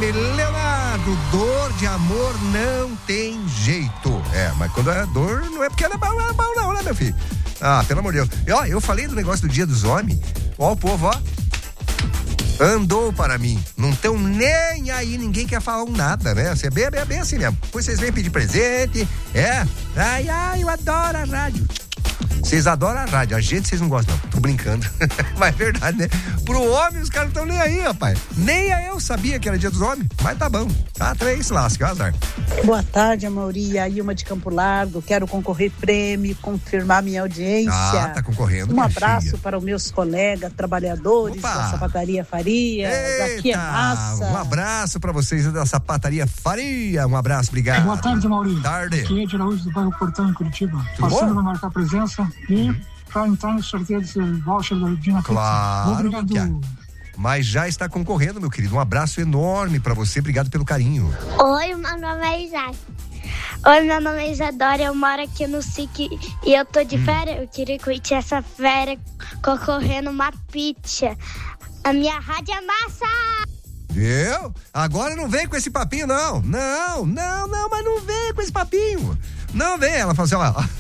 Leonardo, dor de amor não tem jeito. Mas quando é dor, não é porque ela é bom não, né, meu filho? Ah, pelo amor de Deus. E, ó, eu falei do negócio do Dia dos Homens. Ó, o povo, ó. Andou para mim. Não estão nem aí, ninguém quer falar nada, né? Você é bem assim mesmo. Depois vocês vêm pedir presente. Ai, eu adoro a rádio. Vocês adoram a rádio, a gente vocês não gostam, não. Tô brincando. Mas é verdade, né? Pro homem, os caras não estão nem aí, rapaz. Nem eu sabia que era Dia dos Homens, mas tá bom. Tá, 3 lasca, azar. Boa tarde, Amauri. A Ilma de Campo Largo. Quero concorrer prêmio, confirmar minha audiência. Tá concorrendo. Um abraço para os meus colegas trabalhadores da Sapataria Faria. Daqui é massa. Um abraço para vocês da Sapataria Faria. Um abraço, obrigado. Boa tarde, Amauri. Tarde. Aqui é de Araújo do bairro Portão, em Curitiba. Passando para marcar presença e para entrar no sorteio desse voucher da Dina Pizza. Claro. Obrigado. Mas já está concorrendo, meu querido. Um abraço enorme para você. Obrigado pelo carinho. Oi, meu nome é Isaac. Oi, meu nome é Isadora. Eu moro aqui no SIC e eu tô de férias. Eu queria curtir essa férias concorrendo uma pizza. A minha rádio é massa! Viu? Agora não vem com esse papinho, não. Não, mas não vem com esse papinho. Não vem. Ela falou assim, ó.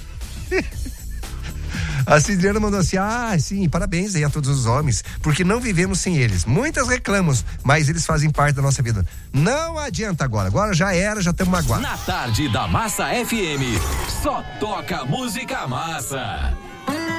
A Cidriana mandou assim, sim, parabéns aí a todos os homens, porque não vivemos sem eles. Muitas reclamam, mas eles fazem parte da nossa vida. Não adianta agora já era, já estamos magoados. Na tarde da Massa FM, só toca música massa.